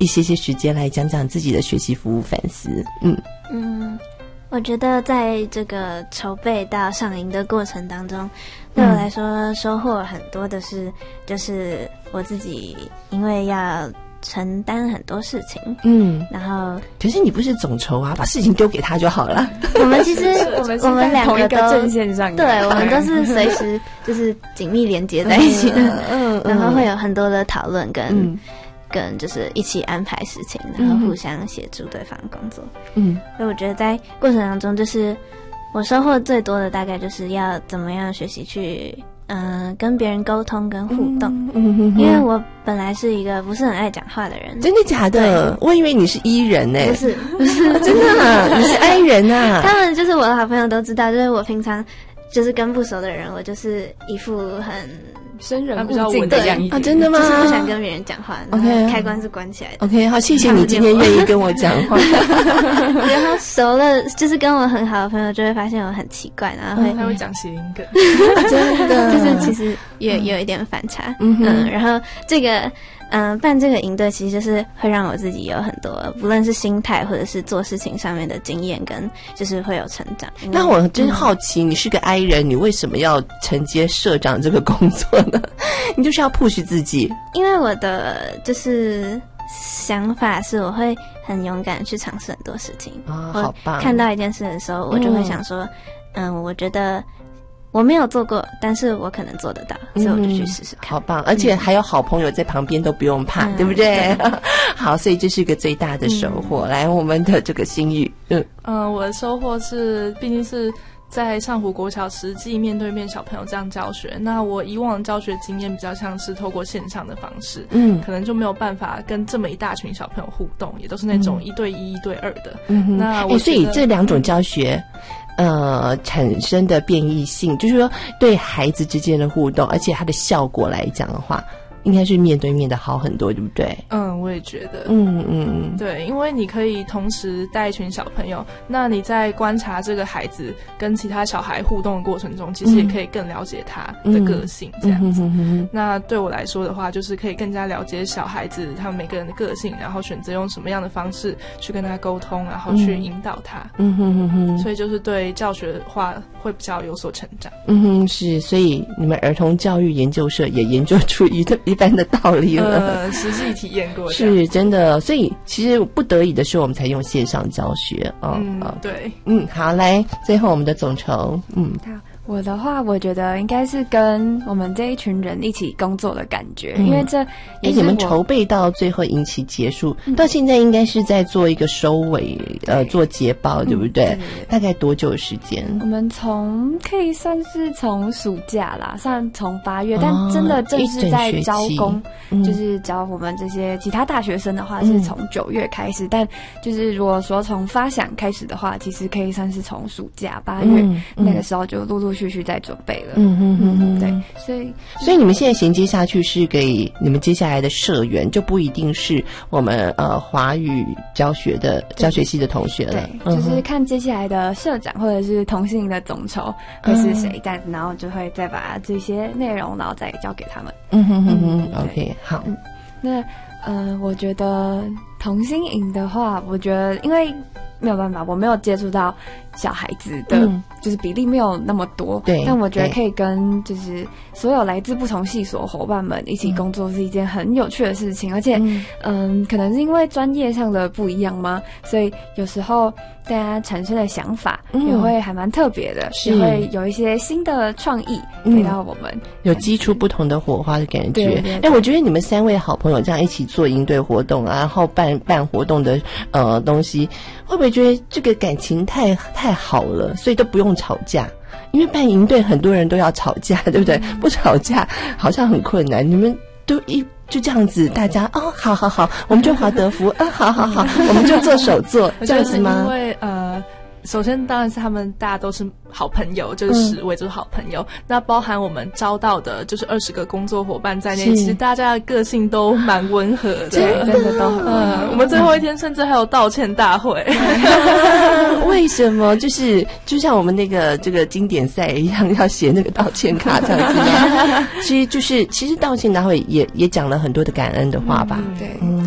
一些时间来讲讲自己的学习服务反思。 我觉得在这个筹备到上营的过程当中，对我来说收获很多的是，就是我自己因为要承担很多事情，然后可是你不是总筹啊，把事情丢给他就好了。 我们其实我们两个都同一个阵线上， 对，我们都是随时就是紧密连接在一起的，然后会有很多的讨论跟就是一起安排事情，然后互相协助对方工作。所以我觉得在过程当中，就是我收获最多的大概就是要怎么样学习去跟别人沟通跟互动。因为我本来是一个不是很爱讲话的人。 真的假的？我以为你是 E 人呢。 不是真的啊，你是 I 人啊。 他们就是我的好朋友都知道，就是我平常就是跟不熟的人，我就是一副很生人勿近的样子。 真的吗？ 就是不想跟别人讲话，然后开关是关起来的。 OK， 好，谢谢你今天愿意跟我讲话。 然后熟了，就是跟我很好的朋友就会发现我很奇怪，然后还会讲谐音梗， 真的， 就是其实也有一点反差。然后这个办这个营队其实就是会让我自己有很多不论是心态或者是做事情上面的经验，跟就是会有成长。 那我真好奇，你是个 I 人，你为什么要承接社长这个工作呢？你就是要 push 自己。 因为我的就是想法是我会很勇敢去尝试很多事情。 好棒！ 看到一件事的时候，我就会想说，我觉得我没有做过，但是我可能做得到，所以我就去试试看。 好棒！而且还有好朋友在旁边，都不用怕，对不对？好，所以这是个最大的收获。来，我们的这个心语， 我的收获是，毕竟是在上湖国小实际面对面小朋友这样教学，那我以往的教学经验比较像是透过线上的方式，可能就没有办法跟这么一大群小朋友互动，也都是那种1对1、1对2的。那所以这两种教学产生的变异性，就是说对孩子之间的互动，而且它的效果来讲的话，应该是面对面的好很多，对不对？ 我也觉得。对，因为你可以同时带一群小朋友，那你在观察这个孩子跟其他小孩互动的过程中，其实也可以更了解他的个性，这样子。那对我来说的话，就是可以更加了解小孩子他们每个人的个性，然后选择用什么样的方式去跟他沟通，然后去引导他。所以就是对教学的话会比较有所成长。 是，所以你们儿童教育研究社也研究出一般的道理了。 实际体验过。 是真的，所以其实不得已的时候，我们才用线上教学。 对。 好，来，最后我们的总筹。 我的话，我觉得应该是跟我们这一群人一起工作的感觉，因为这也是你们筹备到最后营期结束，到现在应该是在做一个收尾，做捷报，对不对？大概多久的时间？ 我们可以算是从暑假啦，算从8月，但真的正式在招工，就是教我们这些其他大学生的话，是从9月开始，但就是如果说从发想开始的话，其实可以算是从暑假8月那个时候就陆陆续续在准备了。对，所以你们现在衔接下去是给你们接下来的社员，就不一定是我们华语教学系的同学了。 对，就是看接下来的社长或者是同性的总筹会是谁，这样子，然后就会再把这些内容然后再交给他们。 OK， 好。 那我觉得同心营的话，我觉得因为没有办法，我没有接触到小孩子的，就是比例没有那么多。 对， 但我觉得可以跟就是所有来自不同系所伙伴们一起工作是一件很有趣的事情，而且可能是因为专业上的不一样嘛，所以有时候大家产生的想法也会还蛮特别的，也会有一些新的创意给到我们， 有激出不同的火花的感觉。对，我觉得你们3位好朋友这样一起做营队活动啊，然后办活动的东西，会不会觉得这个感情太好了，所以都不用吵架？因为办营队很多人都要吵架，对不对？不吵架好像很困难，你们都就这样子，大家好，我们就华德福好，我们就做手作，这样子吗？ 因为首先当然是他们大家都是好朋友，就是10位就是好朋友。那包含我们招到的就是20个工作伙伴在内，其实大家的个性都蛮温和的， 真的都很温和。 我们最后一天甚至还有道歉大会。 为什么？就像我们这个经典赛一样，要写那个道歉卡这样子吗？其实道歉大会也讲了很多的感恩的话吧。 对。